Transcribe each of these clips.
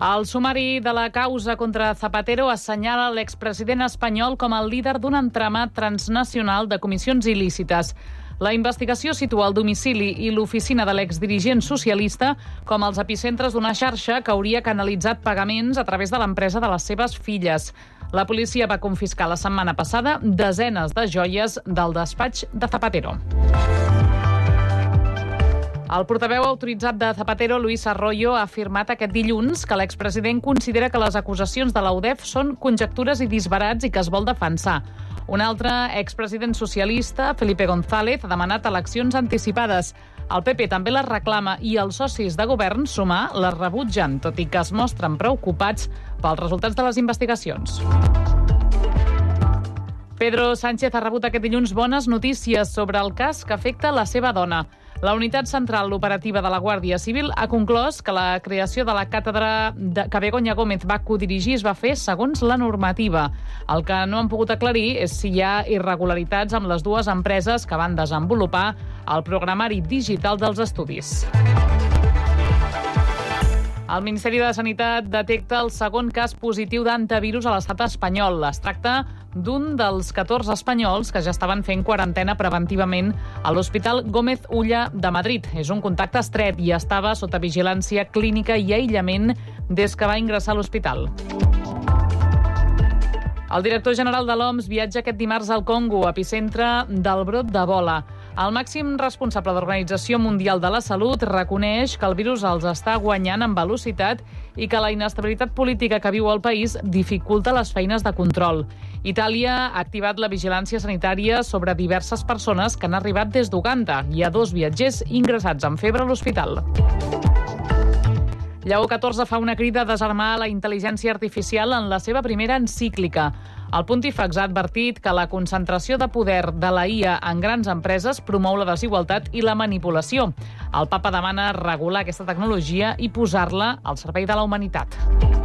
El sumari de la causa contra Zapatero assenyala l'expresident espanyol com el líder d'un entramat transnacional de comissions il·lícites. La investigació situa el domicili i l'oficina de l'exdirigent socialista com els epicentres d'una xarxa que hauria canalitzat pagaments a través de l'empresa de les seves filles. La policia va confiscar la setmana passada desenes de joies del despatx de Zapatero. El portaveu autoritzat de Zapatero, Luis Arroyo, ha afirmat aquest dilluns que l'expresident considera que les acusacions de la UDEF són conjectures i disbarats i que es vol defensar. Un altre expresident socialista, Felipe González, ha demanat eleccions anticipades. El PP també les reclama i els socis de govern Sumar les rebutgen, tot i que es mostren preocupats pels resultats de les investigacions. Pedro Sánchez ha rebut aquest dilluns bones notícies sobre el cas que afecta la seva dona. La Unitat Central Operativa de la Guàrdia Civil ha conclòs que la creació de la càtedra que Begoña Gómez va codirigir es va fer segons la normativa. El que no han pogut aclarir és si hi ha irregularitats amb les dues empreses que van desenvolupar el programari digital dels estudis. El Ministeri de Sanitat detecta el segon cas positiu d'antivirus a l'estat espanyol. Es tracta d'un dels 14 espanyols que ja estaven fent quarantena preventivament a l'Hospital Gómez Ulla de Madrid. És un contacte estret i estava sota vigilància clínica i aïllament des que va ingressar a l'hospital. El director general de l'OMS viatja aquest dimarts al Congo, epicentre del brot d'Ebola. El màxim responsable d'Organització Mundial de la Salut reconeix que el virus els està guanyant en velocitat i que la inestabilitat política que viu el país dificulta les feines de control. Itàlia ha activat la vigilància sanitària sobre diverses persones que han arribat des d'Uganda. Hi ha 2 viatgers ingressats amb febre a l'hospital. Lleó XIV fa una crida a desarmar la intel·ligència artificial en la seva primera encíclica. El pontífex ha advertit que la concentració de poder de la IA en grans empreses promou la desigualtat i la manipulació. El papa demana regular aquesta tecnologia i posar-la al servei de la humanitat.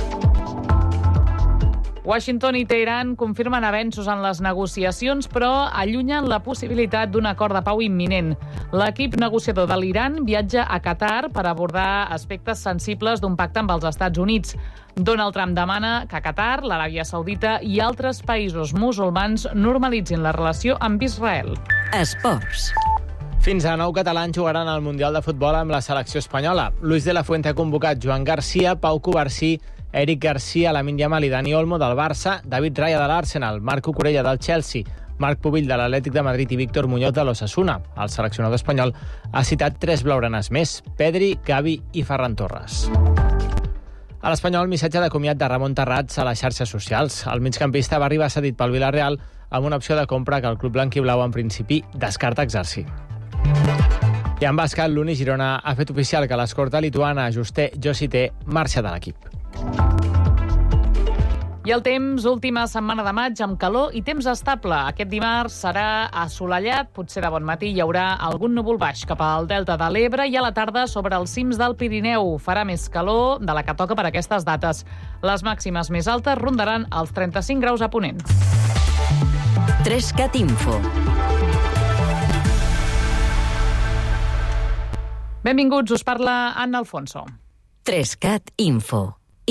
Washington i Teheran confirmen avenços en les negociacions, però allunyen la possibilitat d'un acord de pau imminent. L'equip negociador de l'Iran viatja a Qatar per abordar aspectes sensibles d'un pacte amb els Estats Units. Donald Trump demana que Qatar, l'Aràbia Saudita i altres països musulmans normalitzin la relació amb Israel. Esports. Fins a 9 catalans jugaran al Mundial de Futbol amb la selecció espanyola. Luis de la Fuente ha convocat Joan Garcia, Pau Covarsí, Eric Garcia, Lamine Yamal i Dani Olmo del Barça, David Raya de l'Arsenal, Marc Cucurella del Chelsea, Marc Pubill de l'Atlètic de Madrid i Víctor Muñoz de l'Osasuna. El seleccionador espanyol ha citat 3 blaugranes més: Pedri, Gavi i Ferran Torres. A l'Espanyol, missatge de comiat de Ramon Terrats a les xarxes socials. El migcampista va arribar cedit pel Villarreal amb una opció de compra que el club blanquiblau en principi descarta exercir. I en bàsquet, l'Uni Girona ha fet oficial que l'escorta lituana Juste Josite marxa de l'equip. I el temps, última setmana de maig, amb calor i temps estable. Aquest dimarts serà assolellat, potser de bon matí hi haurà algun núvol baix cap al delta de l'Ebre i a la tarda sobre els cims del Pirineu. Farà més calor de la que toca per aquestes dates. Les màximes més altes rondaran els 35 graus a Ponent. 3CAT Info. Benvinguts, us parla Anna Alfonso. 3CAT Info.